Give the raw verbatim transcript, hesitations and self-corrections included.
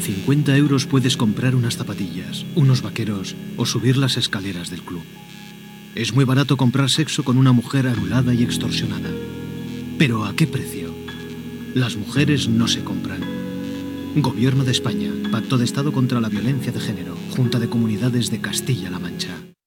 cincuenta euros puedes comprar unas zapatillas, unos vaqueros o subir las escaleras del club. Es muy barato comprar sexo con una mujer anulada y extorsionada. ¿Pero a qué precio? Las mujeres no se compran. Gobierno de España, Pacto de Estado contra la Violencia de Género, Junta de Comunidades de Castilla-La Mancha.